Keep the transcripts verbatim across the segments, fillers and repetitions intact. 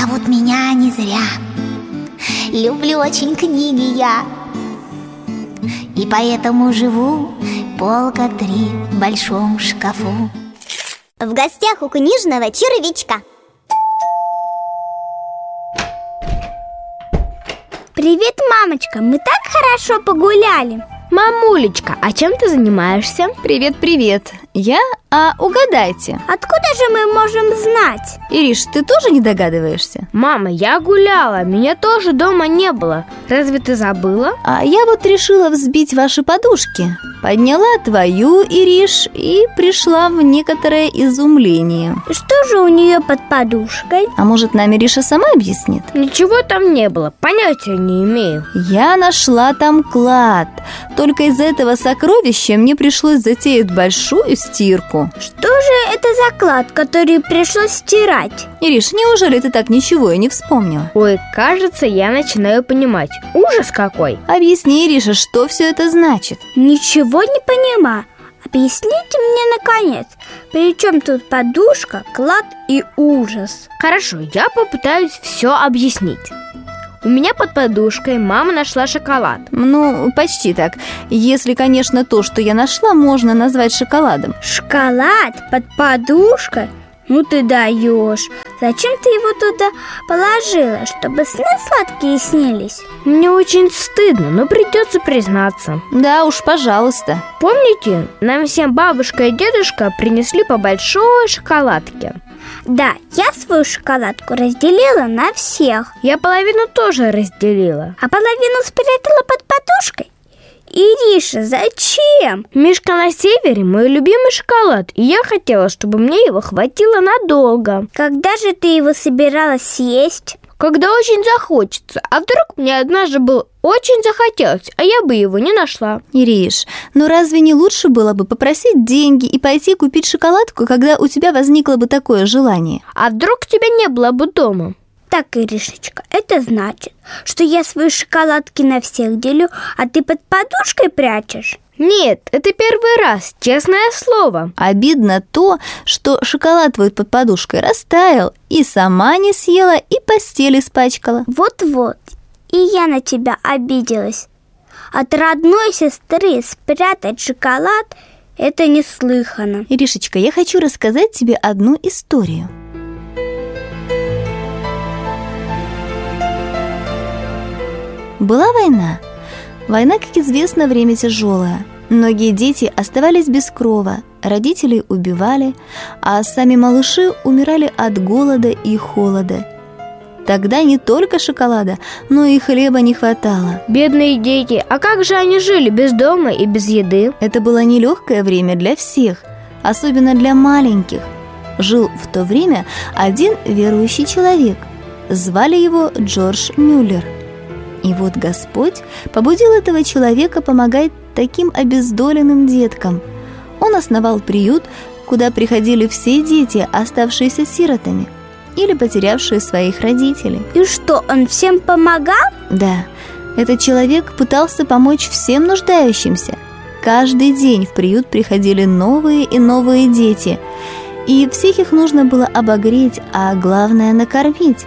зовут меня не зря. Люблю очень книги я, и поэтому живу полка три в большом шкафу. В гостях у книжного червячка. Привет, мамочка, мы так хорошо погуляли. Мамулечка, а чем ты занимаешься? Привет-привет, я, а угадайте. Откуда же мы можем знать? Ириш, ты тоже не догадываешься? Мама, я гуляла, меня тоже дома не было. Разве ты забыла? А я вот решила взбить ваши подушки. Подняла твою, Ириш, и пришла в некоторое изумление. Что же у нее под подушкой? А может, нам Ириша сама объяснит? Ничего там не было, понятия не имею. Я нашла там клад. Только из-за этого сокровища мне пришлось затеять большую стирку. Что же это за клад, который пришлось стирать? Ириш, неужели ты так ничего и не вспомнила? Ой, кажется, я начинаю понимать. Ужас какой! Объясни, Ириша, что все это значит? Ничего не понимаю. Объясните мне, наконец, при чем тут подушка, клад и ужас? Хорошо, я попытаюсь все объяснить. У меня под подушкой мама нашла шоколад. Ну, почти так. Если, конечно, то, что я нашла, можно назвать шоколадом. Шоколад под подушкой? Ну ты даешь. Зачем ты его туда положила? Чтобы сны сладкие снились? Мне очень стыдно, но придется признаться. Да уж, пожалуйста. Помните, нам всем бабушка и дедушка принесли по большой шоколадке? Да, я свою шоколадку разделила на всех. Я половину тоже разделила. А половину спрятала под подушкой? Ириша, зачем? Мишка на севере мой любимый шоколад, и я хотела, чтобы мне его хватило надолго. Когда же ты его собиралась съесть? Когда очень захочется. А вдруг мне однажды было очень захотелось, а я бы его не нашла. Ириш, ну разве не лучше было бы попросить деньги и пойти купить шоколадку, когда у тебя возникло бы такое желание? А вдруг тебя не было бы дома? Так, Иришечка, это значит, что я свои шоколадки на всех делю, а ты под подушкой прячешь? Нет, это первый раз, честное слово. Обидно то, что шоколад твой под подушкой растаял, и сама не съела, и постель испачкала. Вот-вот, и я на тебя обиделась. От родной сестры спрятать шоколад – это неслыханно. Иришечка, я хочу рассказать тебе одну историю. Была война. Война, как известно, время тяжелое. Многие дети оставались без крова, родителей убивали, а сами малыши умирали от голода и холода. Тогда не только шоколада, но и хлеба не хватало. Бедные дети, а как же они жили без дома и без еды? Это было нелегкое время для всех, особенно для маленьких. Жил в то время один верующий человек. Звали его Джордж Мюллер. И вот Господь побудил этого человека помогать таким обездоленным деткам. Он основал приют, куда приходили все дети, оставшиеся сиротами или потерявшие своих родителей. И что, он всем помогал? Да, этот человек пытался помочь всем нуждающимся. Каждый день в приют приходили новые и новые дети, и всех их нужно было обогреть, а главное – накормить.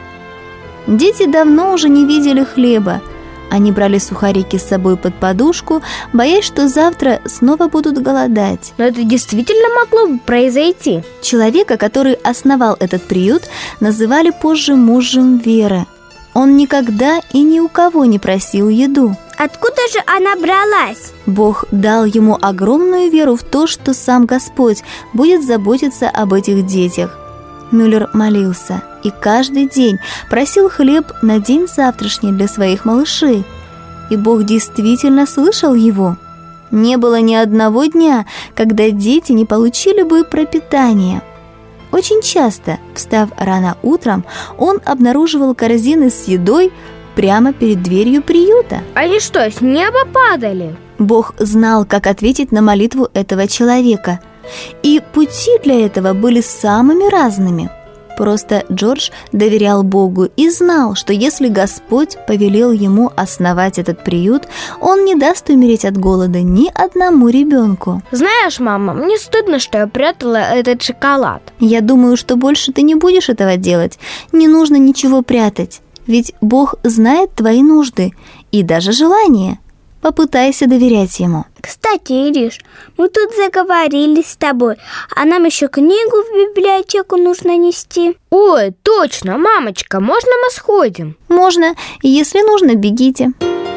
Дети давно уже не видели хлеба. Они брали сухарики с собой под подушку, боясь, что завтра снова будут голодать. Но это действительно могло бы произойти. Человека, который основал этот приют, называли позже мужем веры. Он никогда и ни у кого не просил еду. Откуда же она бралась? Бог дал ему огромную веру в то, что сам Господь будет заботиться об этих детях. Мюллер молился и каждый день просил хлеб на день завтрашний для своих малышей. И Бог действительно слышал его. Не было ни одного дня, когда дети не получили бы пропитание. Очень часто, встав рано утром, он обнаруживал корзины с едой прямо перед дверью приюта. Они что, с неба падали? Бог знал, как ответить на молитву этого человека. И пути для этого были самыми разными. Просто Джордж доверял Богу и знал, что если Господь повелел ему основать этот приют, он не даст умереть от голода ни одному ребенку. Знаешь, мама, мне стыдно, что я прятала этот шоколад. Я думаю, что больше ты не будешь этого делать. Не нужно ничего прятать, ведь Бог знает твои нужды и даже желания. Попытайся доверять Ему. Кстати, Ириш, мы тут заговорили с тобой, а нам еще книгу в библиотеку нужно нести. Ой, точно, мамочка, можно мы сходим? Можно, если нужно, бегите.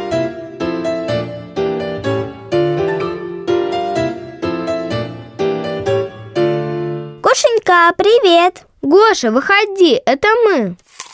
Гошенька, привет! Гоша, выходи, это мы.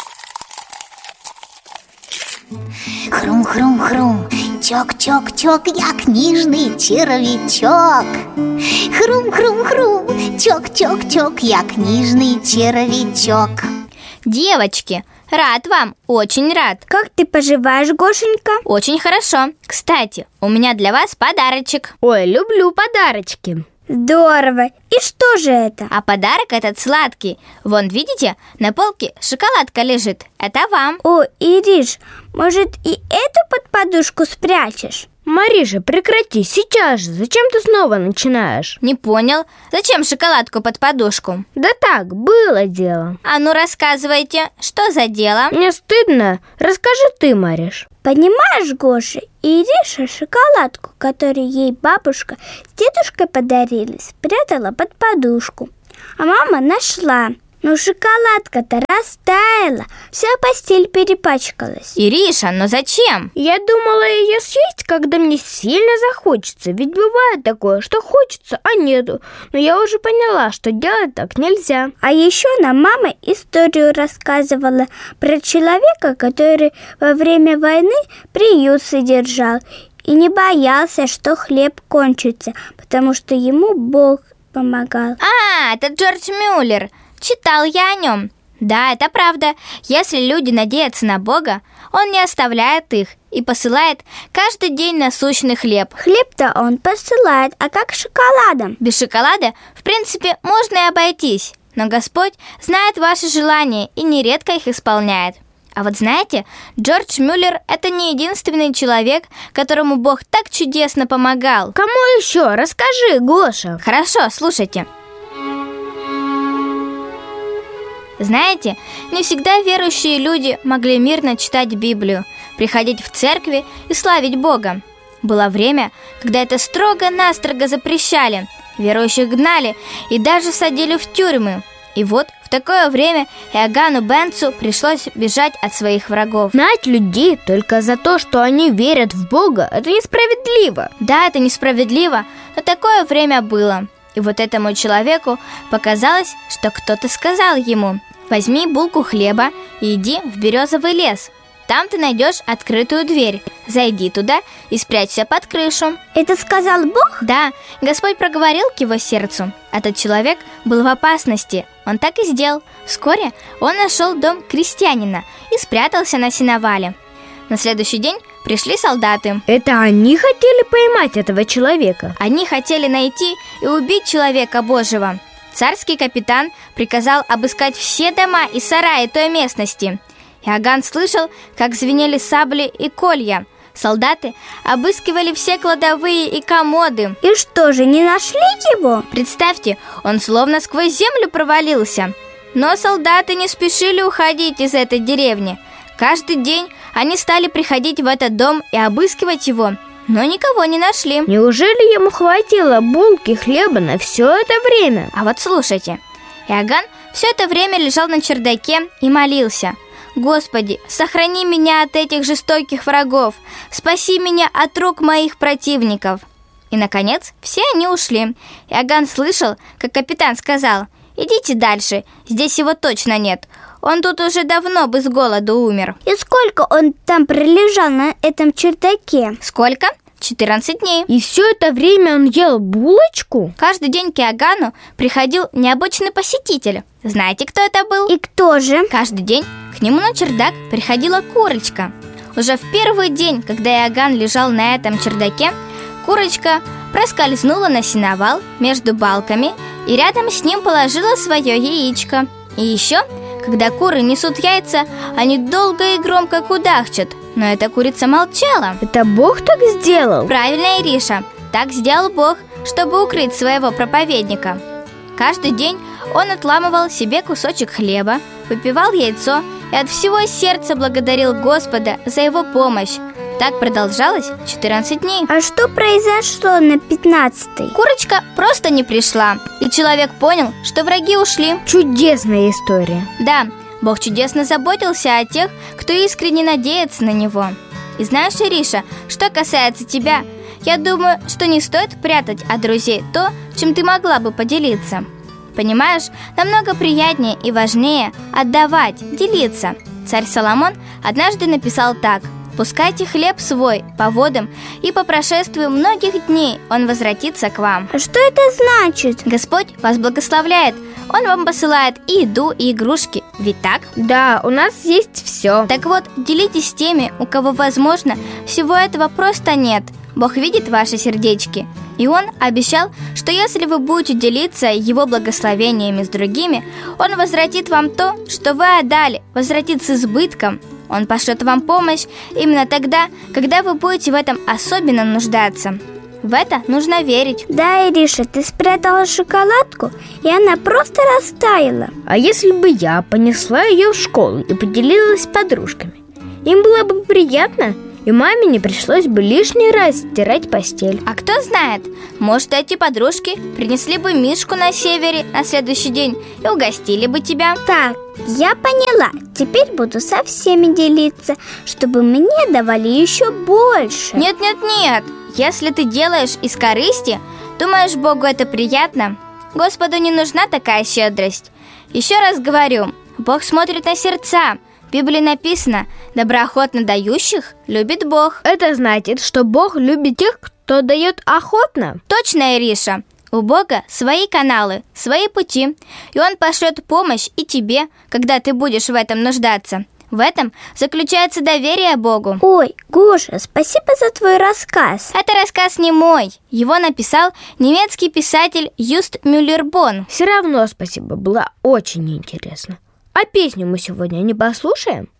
Хрум-хрум-хрум, чок-чок-чок, я книжный червячок. Хрум-хрум-хрум, чок-чок-чок, я книжный червячок. Девочки, рад вам, очень рад. Как ты поживаешь, Гошенька? Очень хорошо. Кстати, у меня для вас подарочек. Ой, люблю подарочки. Здорово! И что же это? А подарок этот сладкий. Вон, видите, на полке шоколадка лежит. Это вам. О, Ириш, может, и эту под подушку спрячешь? Мариша, прекрати, сейчас же. Зачем ты снова начинаешь? Не понял. Зачем шоколадку под подушку? Да так, было дело. А ну рассказывайте, что за дело? Мне стыдно. Расскажи ты, Мариш. Понимаешь, Гоша, Ириша шоколадку, которую ей бабушка с дедушкой подарили, спрятала под подушку. А мама нашла. Но шоколадка-то растаяла, вся постель перепачкалась. Ириша, но зачем? Я думала ее съесть, когда мне сильно захочется. Ведь бывает такое, что хочется, а нету. Но я уже поняла, что делать так нельзя. А еще нам мама историю рассказывала про человека, который во время войны приют содержал и не боялся, что хлеб кончится, потому что ему Бог помогал. А, это Джордж Мюллер. Читал я о нем. Да, это правда. Если люди надеются на Бога, Он не оставляет их и посылает каждый день насущный хлеб. Хлеб-то Он посылает, а как с шоколадом? Без шоколада, в принципе, можно и обойтись. Но Господь знает ваши желания и нередко их исполняет. А вот знаете, Джордж Мюллер – это не единственный человек, которому Бог так чудесно помогал. Кому еще? Расскажи, Гоша. Хорошо, слушайте. Знаете, не всегда верующие люди могли мирно читать Библию, приходить в церкви и славить Бога. Было время, когда это строго-настрого запрещали, верующих гнали и даже садили в тюрьмы. И вот в такое время Иоганну Бенцу пришлось бежать от своих врагов. Гнать людей только за то, что они верят в Бога, это несправедливо. Да, это несправедливо, но такое время было. И вот этому человеку показалось, что кто-то сказал ему: возьми булку хлеба и иди в березовый лес. Там ты найдешь открытую дверь. Зайди туда и спрячься под крышу. Это сказал Бог? Да, Господь проговорил к его сердцу. Этот человек был в опасности. Он так и сделал. Вскоре он нашел дом крестьянина и спрятался на сеновале. На следующий день пришли солдаты. Это они хотели поймать этого человека? Они хотели найти и убить человека Божьего. Царский капитан приказал обыскать все дома и сараи той местности. Иоганн слышал, как звенели сабли и колья. Солдаты обыскивали все кладовые и комоды. И что же, не нашли его? Представьте, он словно сквозь землю провалился. Но солдаты не спешили уходить из этой деревни. Каждый день они стали приходить в этот дом и обыскивать его, но никого не нашли. Неужели ему хватило булки хлеба на все это время? А вот слушайте, Иоганн все это время лежал на чердаке и молился: Господи, сохрани меня от этих жестоких врагов, спаси меня от рук моих противников. И, наконец, все они ушли. Иоганн слышал, как капитан сказал: идите дальше, здесь его точно нет. Он тут уже давно бы с голоду умер. И сколько он там пролежал на этом чердаке? Сколько? четырнадцать дней. И все это время он ел булочку? Каждый день к Иоганну приходил необычный посетитель. Знаете, кто это был? И кто же? Каждый день к нему на чердак приходила курочка. Уже в первый день, когда Иоганн лежал на этом чердаке, курочка проскользнула на сеновал между балками и рядом с ним положила свое яичко. И еще Когда куры несут яйца, они долго и громко кудахчут, но эта курица молчала. Это Бог так сделал? Правильно, Ириша, так сделал Бог, чтобы укрыть своего проповедника. Каждый день он отламывал себе кусочек хлеба, выпивал яйцо и от всего сердца благодарил Господа за его помощь. Так продолжалось четырнадцать дней. А что произошло на пятнадцатый? Курочка просто не пришла, и человек понял, что враги ушли. Чудесная история. Да, Бог чудесно заботился о тех, кто искренне надеется на Него. И знаешь, Ириша, что касается тебя, я думаю, что не стоит прятать от друзей то, чем ты могла бы поделиться. Понимаешь, намного приятнее и важнее отдавать, делиться. Царь Соломон однажды написал так: «Пускайте хлеб свой по водам, и по прошествию многих дней он возвратится к вам». А что это значит? Господь вас благословляет. Он вам посылает и еду, и игрушки. Ведь так? Да, у нас есть все. Так вот, делитесь с теми, у кого, возможно, всего этого просто нет. Бог видит ваши сердечки. И Он обещал, что если вы будете делиться Его благословениями с другими, Он возвратит вам то, что вы отдали, возвратит с избытком. Он пошлет вам помощь именно тогда, когда вы будете в этом особенно нуждаться. В это нужно верить. Да, Ириша, ты спрятала шоколадку, и она просто растаяла. А если бы я понесла ее в школу и поделилась с подружками? Им было бы приятно, и маме не пришлось бы лишний раз стирать постель. А кто знает, может, эти подружки принесли бы мишку на севере на следующий день и угостили бы тебя. Так, я поняла. Теперь буду со всеми делиться, чтобы мне давали еще больше. Нет-нет-нет, если ты делаешь из корысти, думаешь, Богу это приятно? Господу не нужна такая щедрость. Еще раз говорю, Бог смотрит на сердца. В Библии написано: доброохотно дающих любит Бог. Это значит, что Бог любит тех, кто дает охотно. Точно, Ириша. У Бога свои каналы, свои пути, и Он пошлет помощь и тебе, когда ты будешь в этом нуждаться. В этом заключается доверие Богу. Ой, Гоша, спасибо за твой рассказ. Это рассказ не мой. Его написал немецкий писатель Юст Мюллер-Бонн. Все равно спасибо, было очень интересно. А песню мы сегодня не послушаем?